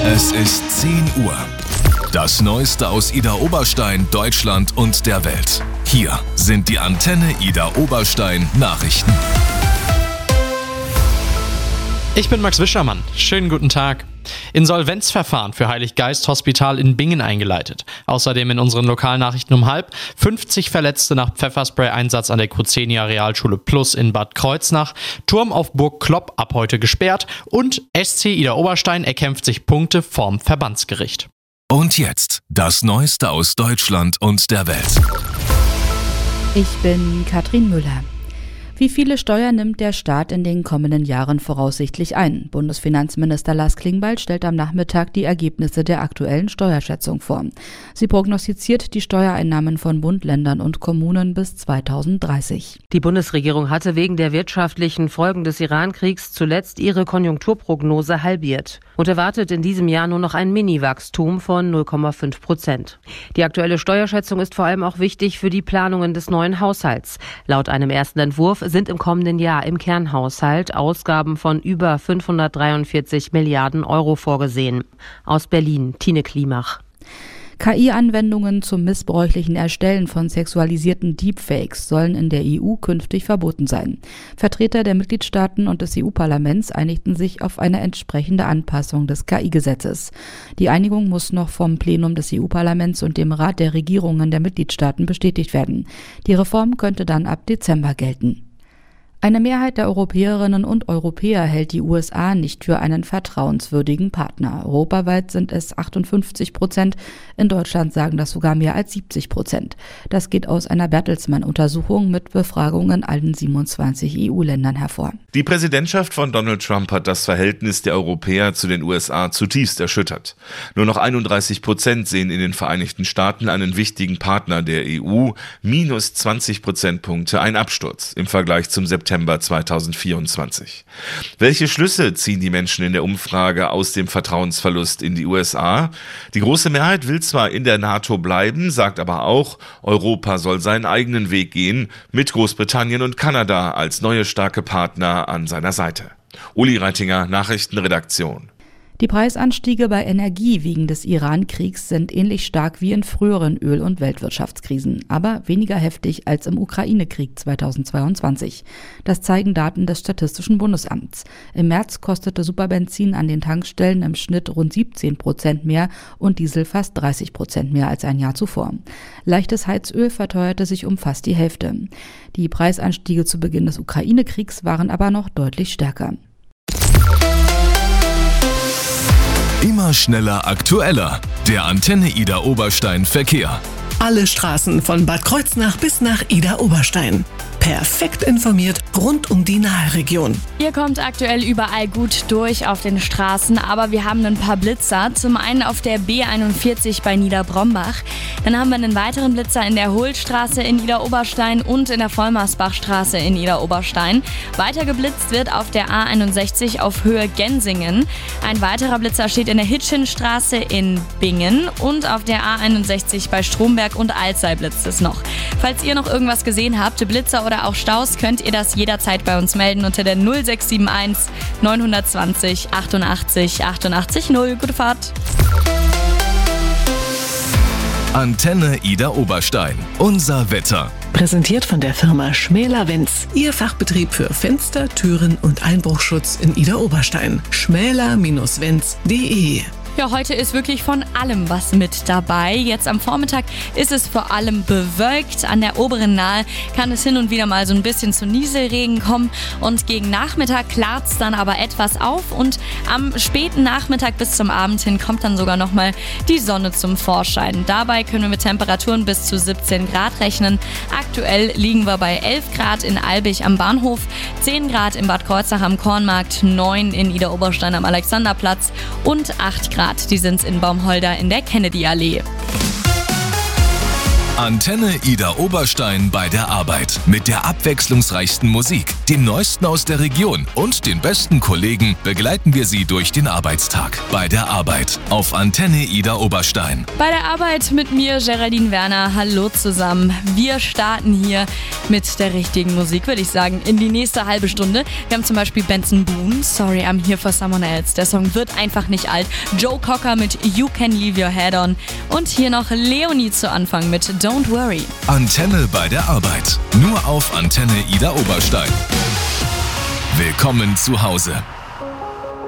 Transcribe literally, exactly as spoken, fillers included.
Es ist zehn Uhr. Das Neueste aus Idar Oberstein, Deutschland und der Welt. Hier sind die Antenne Idar Oberstein Nachrichten. Ich bin Max Wischermann. Schönen guten Tag. Insolvenzverfahren für Heiliggeist Hospital in Bingen eingeleitet. Außerdem in unseren Lokalnachrichten um halb fünfzig Verletzte nach Pfefferspray-Einsatz an der Cruzenia Realschule Plus in Bad Kreuznach, Turm auf Burg Klopp ab heute gesperrt und S C Idar Oberstein erkämpft sich Punkte vorm Verbandsgericht. Und jetzt das Neueste aus Deutschland und der Welt. Ich bin Katrin Müller. Wie viele Steuern nimmt der Staat in den kommenden Jahren voraussichtlich ein? Bundesfinanzminister Lars Klingbeil stellt am Nachmittag die Ergebnisse der aktuellen Steuerschätzung vor. Sie prognostiziert die Steuereinnahmen von Bund, Ländern und Kommunen bis zweitausenddreißig. Die Bundesregierung hatte wegen der wirtschaftlichen Folgen des Iran-Kriegs zuletzt ihre Konjunkturprognose halbiert und erwartet in diesem Jahr nur noch ein Mini-Wachstum von null Komma fünf Prozent. Die aktuelle Steuerschätzung ist vor allem auch wichtig für die Planungen des neuen Haushalts. Laut einem ersten Entwurf sind im kommenden Jahr im Kernhaushalt Ausgaben von über fünfhundertdreiundvierzig Milliarden Euro vorgesehen. Aus Berlin, Tine Klimach. K I-Anwendungen zum missbräuchlichen Erstellen von sexualisierten Deepfakes sollen in der E U künftig verboten sein. Vertreter der Mitgliedstaaten und des E U-Parlaments einigten sich auf eine entsprechende Anpassung des K I-Gesetzes. Die Einigung muss noch vom Plenum des E U-Parlaments und dem Rat der Regierungen der Mitgliedstaaten bestätigt werden. Die Reform könnte dann ab Dezember gelten. Eine Mehrheit der Europäerinnen und Europäer hält die U S A nicht für einen vertrauenswürdigen Partner. Europaweit sind es achtundfünfzig Prozent, in Deutschland sagen das sogar mehr als siebzig Prozent. Das geht aus einer Bertelsmann-Untersuchung mit Befragungen in allen siebenundzwanzig E U-Ländern hervor. Die Präsidentschaft von Donald Trump hat das Verhältnis der Europäer zu den U S A zutiefst erschüttert. Nur noch einunddreißig Prozent sehen in den Vereinigten Staaten einen wichtigen Partner der E U, minus zwanzig Prozentpunkte ein Absturz im Vergleich zum September zweitausendvierundzwanzig. Welche Schlüsse ziehen die Menschen in der Umfrage aus dem Vertrauensverlust in die U S A? Die große Mehrheit will zwar in der NATO bleiben, sagt aber auch, Europa soll seinen eigenen Weg gehen, mit Großbritannien und Kanada als neue starke Partner an seiner Seite. Uli Reitinger, Nachrichtenredaktion. Die Preisanstiege bei Energie wegen des Iran-Kriegs sind ähnlich stark wie in früheren Öl- und Weltwirtschaftskrisen, aber weniger heftig als im Ukraine-Krieg zweitausendzweiundzwanzig. Das zeigen Daten des Statistischen Bundesamts. Im März kostete Superbenzin an den Tankstellen im Schnitt rund siebzehn Prozent mehr und Diesel fast dreißig Prozent mehr als ein Jahr zuvor. Leichtes Heizöl verteuerte sich um fast die Hälfte. Die Preisanstiege zu Beginn des Ukraine-Kriegs waren aber noch deutlich stärker. Immer schneller, aktueller. Der Antenne Idar Oberstein Verkehr. Alle Straßen von Bad Kreuznach bis nach Idar Oberstein. Perfekt informiert rund um die Nahe-Region. Ihr kommt aktuell überall gut durch auf den Straßen, aber wir haben ein paar Blitzer. Zum einen auf der B einundvierzig bei Niederbrombach. Dann haben wir einen weiteren Blitzer in der Hohlstraße in Idar Oberstein und in der Vollmarsbachstraße in Idar Oberstein. Weiter geblitzt wird auf der A einundsechzig auf Höhe Gensingen. Ein weiterer Blitzer steht in der Hitschenstraße in Bingen und auf der A einundsechzig bei Stromberg und Alzey blitzt es noch. Falls ihr noch irgendwas gesehen habt, Blitzer oder auch Staus, könnt ihr das jederzeit bei uns melden unter der null sechs sieben eins neun zwei null achtundachtzig achtundachtzig null. Gute Fahrt! Antenne Idar Oberstein. Unser Wetter. Präsentiert von der Firma Schmäler-Wenz. Ihr Fachbetrieb für Fenster, Türen und Einbruchschutz in Idar Oberstein. schmäler Bindestrich wenz punkt de. Ja, heute ist wirklich von allem was mit dabei. Jetzt am Vormittag ist es vor allem bewölkt. An der oberen Nahe kann es hin und wieder mal so ein bisschen zu Nieselregen kommen. Und gegen Nachmittag klart es dann aber etwas auf. Und am späten Nachmittag bis zum Abend hin kommt dann sogar nochmal die Sonne zum Vorschein. Dabei können wir mit Temperaturen bis zu siebzehn Grad rechnen. Aktuell liegen wir bei elf Grad in Albig am Bahnhof, zehn Grad in Bad Kreuznach am Kornmarkt, neun in Idar Oberstein am Alexanderplatz und acht Grad. Die sind in Baumholder in der Kennedy-Allee. Antenne Idar Oberstein bei der Arbeit mit der abwechslungsreichsten Musik. Die neuesten aus der Region und den besten Kollegen begleiten wir Sie durch den Arbeitstag. Bei der Arbeit auf Antenne Ida Oberstein. Bei der Arbeit mit mir, Geraldine Werner. Hallo zusammen. Wir starten hier mit der richtigen Musik, würde ich sagen, in die nächste halbe Stunde. Wir haben zum Beispiel Benson Boone, Sorry I'm Here for Someone Else. Der Song wird einfach nicht alt. Joe Cocker mit You Can Leave Your Head On. Und hier noch Leonie zu Anfang mit Don't Worry. Antenne bei der Arbeit. Nur auf Antenne Ida Oberstein. Willkommen zu Hause.